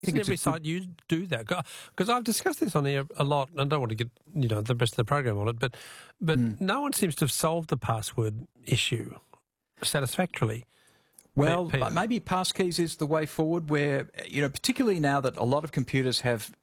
Isn't every site you do that? Because I've discussed this on here a lot, and I don't want to get the rest of the program on it, but no one seems to have solved the password issue satisfactorily. Well, maybe passkeys is the way forward. Where particularly now that a lot of computers have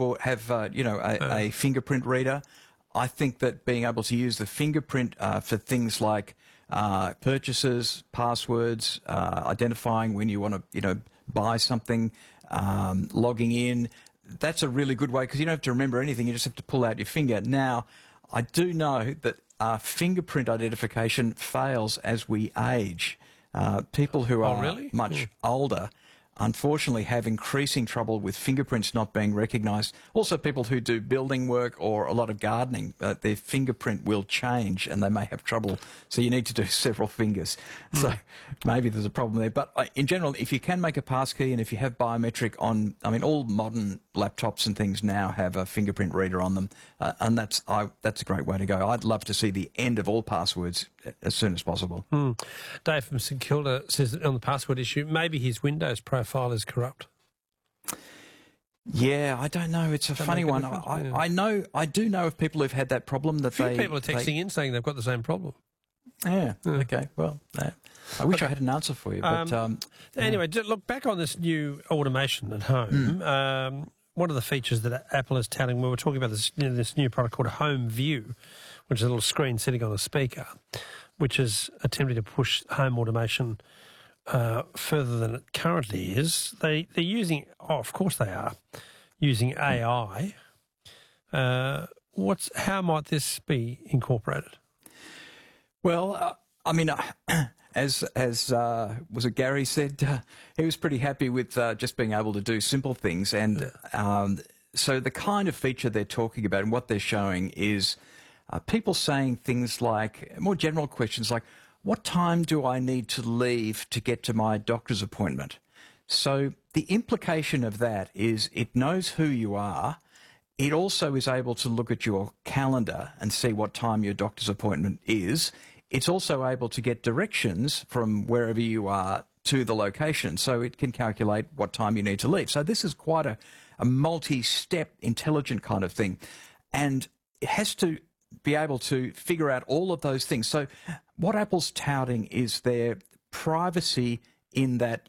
a fingerprint reader, I think that being able to use the fingerprint for things like purchases, passwords, identifying when you want to buy something, logging in, that's a really good way because you don't have to remember anything. You just have to pull out your finger. Now, I do know that fingerprint identification fails as we age. People who are much older, unfortunately, have increasing trouble with fingerprints not being recognised. Also, people who do building work or a lot of gardening, their fingerprint will change and they may have trouble. So you need to do several fingers. So maybe there's a problem there. But in general, if you can make a passkey and if you have biometric on, all modern laptops and things now have a fingerprint reader on them, and that's a great way to go. I'd love to see the end of all passwords as soon as possible. Dave from St Kilda says that on the password issue, maybe his Windows profile is corrupt. Yeah, I don't know. It's a funny one. I do know of people who've had that problem. That people are texting in saying they've got the same problem. Yeah. Okay. Well, I wish I had an answer for you. But anyway, look back on this new automation at home. One of the features that Apple is touting, we were talking about this new product called Home View, which is a little screen sitting on a speaker, which is attempting to push home automation further than it currently is. They're using, of course they are, using AI. How might this be incorporated? Well, as was it Gary said, he was pretty happy with just being able to do simple things. And so the kind of feature they're talking about and what they're showing is people saying things like, more general questions like, what time do I need to leave to get to my doctor's appointment? So the implication of that is it knows who you are. It also is able to look at your calendar and see what time your doctor's appointment is. It's also able to get directions from wherever you are to the location, so it can calculate what time you need to leave. So this is quite a multi-step, intelligent kind of thing. And it has to be able to figure out all of those things. So what Apple's touting is their privacy in that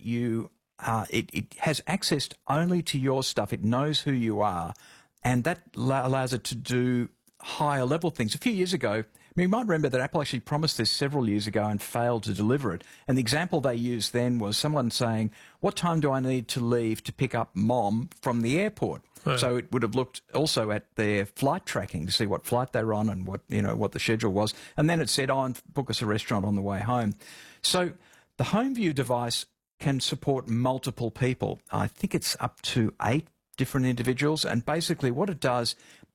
it has access only to your stuff. It knows who you are, and that allows it to do higher level things. A few years ago, you might remember that Apple actually promised this several years ago and failed to deliver it. And the example they used then was someone saying, what time do I need to leave to pick up Mom from the airport? Right. So it would have looked also at their flight tracking to see what flight they were on and what the schedule was. And then it said, book us a restaurant on the way home. So the HomeView device can support multiple people. I think it's up to 8 different individuals. And basically what it does,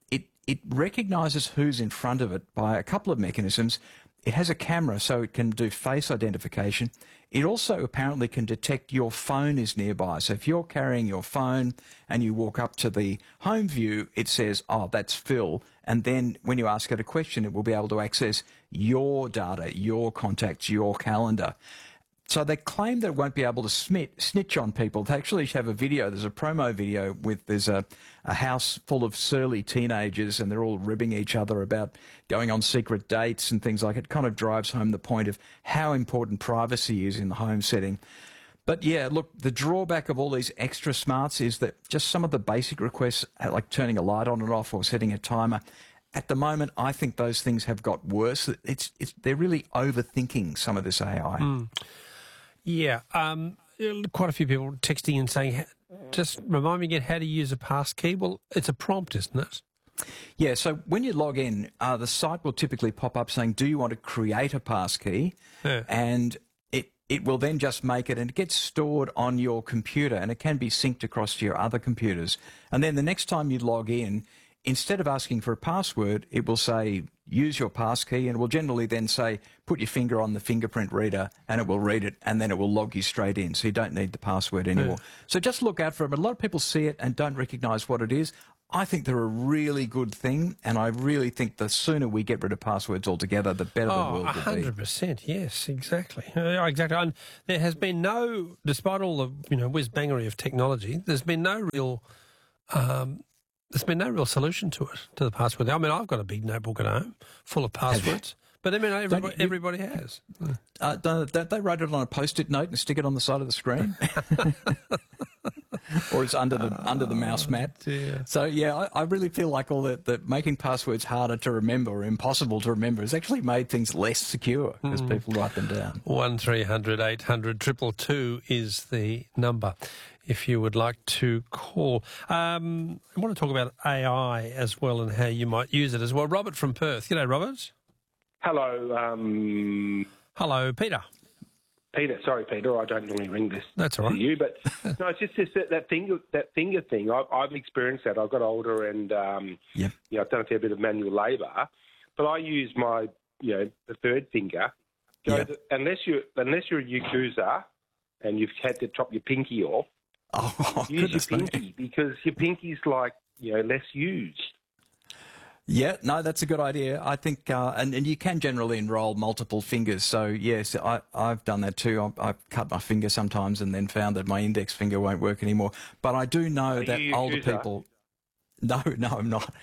it recognises who's in front of it by a couple of mechanisms. It has a camera, so it can do face identification. It also apparently can detect your phone is nearby. So if you're carrying your phone and you walk up to the home view, it says, oh, that's Phil. And then when you ask it a question, it will be able to access your data, your contacts, your calendar. So they claim that it won't be able to snitch on people. They actually have a video. There's a promo video there's a house full of surly teenagers and they're all ribbing each other about going on secret dates and things like it. It kind of drives home the point of how important privacy is in the home setting. But yeah, look, the drawback of all these extra smarts is that just some of the basic requests, like turning a light on and off or setting a timer, at the moment, I think those things have got worse. They're really overthinking some of this AI. Yeah, quite a few people texting and saying, just remind me again how to use a passkey. Well, it's a prompt, isn't it? Yeah, so when you log in, the site will typically pop up saying, do you want to create a passkey? Yeah. And it will then just make it, and it gets stored on your computer, and it can be synced across to your other computers. And then the next time you log in, instead of asking for a password, it will say, use your passkey, and it will generally then say, put your finger on the fingerprint reader, and it will read it, and then it will log you straight in, so you don't need the password anymore. Yeah. So just look out for it. A lot of people see it and don't recognise what it is. I think they're a really good thing, and I really think the sooner we get rid of passwords altogether, the better the world will be. 100%, yes, exactly. Exactly. And there has been no, despite all the, whiz-bangery of technology, there's been no real solution to it, to the password. I mean, I've got a big notebook at home full of passwords. But I mean, everybody has. Don't they write it on a Post-it note and stick it on the side of the screen? Or it's under the mouse mat. Dear. So, yeah, I really feel like all that making passwords harder to remember or impossible to remember has actually made things less secure because people write them down. 1300 800 222 is the number if you would like to call. I want to talk about AI as well and how you might use it as well. Robert from Perth. G'day, Robert. Hello. Hello, Peter. Peter, sorry, Peter, I don't normally ring this That's all right. to you, but no, it's just that finger thing. I've experienced that. I got older and I've done a fair bit of manual labour, but I use my the third finger. Unless you're a user and you've had to chop your pinky off, use your pinky because your pinky's like less used. Yeah, no, that's a good idea. I think, and you can generally enroll multiple fingers. So, yes, I've done that too. I've cut my finger sometimes and then found that my index finger won't work anymore. But I do know that older people... No, I'm not.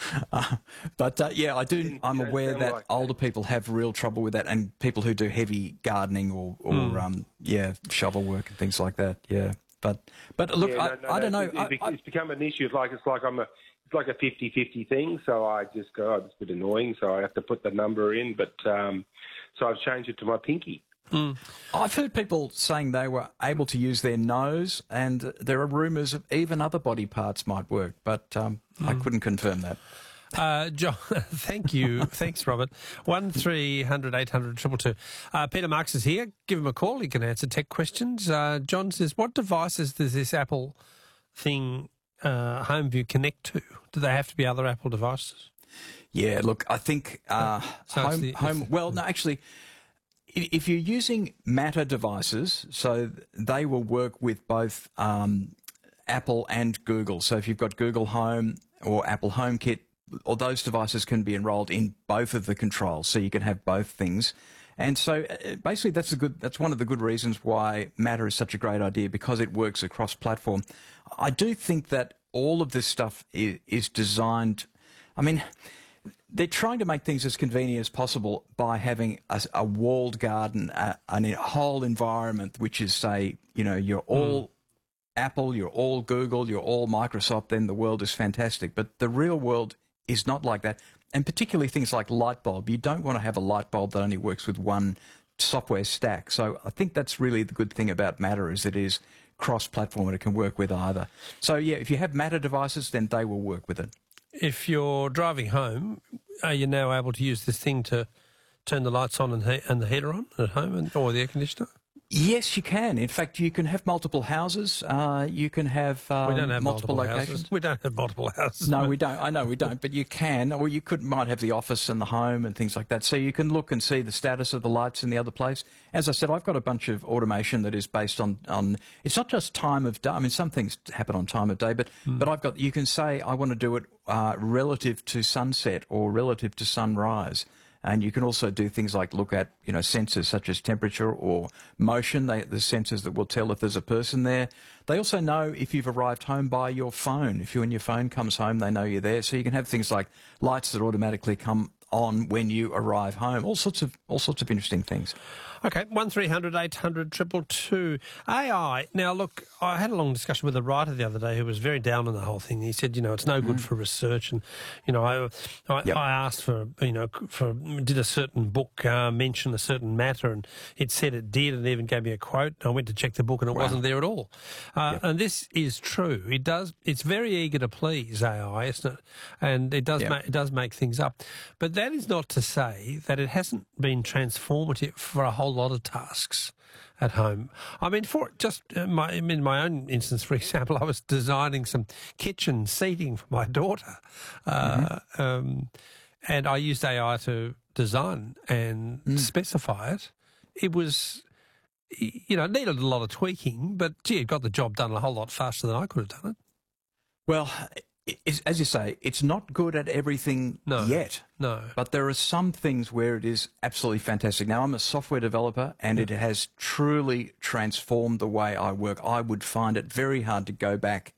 I'm aware that older people have real trouble with that, and people who do heavy gardening or shovel work and things like that, yeah. But look, I don't know. It's become an issue. It's like a 50-50 thing, so I just go, it's a bit annoying, so I have to put the number in, but so I've changed it to my pinky. I've heard people saying they were able to use their nose, and there are rumours of even other body parts might work, but I couldn't confirm that. John, thank you. Thanks, Robert. 1300 800 222. Peter Marks is here. Give him a call. He can answer tech questions. John says, what devices does this Apple thing HomeView connect to? Do they have to be other Apple devices? Yeah, look, I think actually, if you're using Matter devices, so they will work with both Apple and Google. So if you've got Google Home or Apple HomeKit, or those devices can be enrolled in both of the controls, so you can have both things. And so basically that's one of the good reasons why Matter is such a great idea, because it works across platform. I do think that all of this stuff is designed, I mean, they're trying to make things as convenient as possible by having a walled garden, a whole environment which is, say, you're all Apple, you're all Google, you're all Microsoft, then the world is fantastic. But the real world is not like that. And particularly things like light bulb. You don't want to have a light bulb that only works with one software stack. So I think that's really the good thing about Matter, is it is cross-platform and it can work with either. So, yeah, if you have Matter devices, then they will work with it. If you're driving home, are you now able to use this thing to turn the lights on and the heater on at home or the air conditioner? Yes, you can. In fact, you can have multiple houses. You can have, we don't have multiple locations. Houses. We don't have multiple houses. No, we don't. I know we don't, but you can. Or you might have the office and the home and things like that. So you can look and see the status of the lights in the other place. As I said, I've got a bunch of automation that is based on it's not just time of day. I mean, some things happen on time of day, but you can say, I want to do it relative to sunset or relative to sunrise. And you can also do things like look at, sensors such as temperature or motion. The sensors that will tell if there's a person there. They also know if you've arrived home by your phone. If your phone comes home, they know you're there. So you can have things like lights that automatically come on when you arrive home. All sorts of interesting things. Okay, 1300 800 222. AI. Now, look, I had a long discussion with a writer the other day who was very down on the whole thing. He said, it's no good for research, and I asked for did a certain book mention a certain matter, and it said it did, and even gave me a quote. I went to check the book, and it wasn't there at all. And this is true. It does. It's very eager to please, AI, isn't it? And it does make things up. But that is not to say that it hasn't been transformative for a whole lot of tasks at home. I mean, in my own instance, for example, I was designing some kitchen seating for my daughter, and I used AI to design and specify it. It was, it needed a lot of tweaking, but gee, it got the job done a whole lot faster than I could have done it. Well, as you say, it's not good at everything yet. No. But there are some things where it is absolutely fantastic. Now, I'm a software developer, and it has truly transformed the way I work. I would find it very hard to go back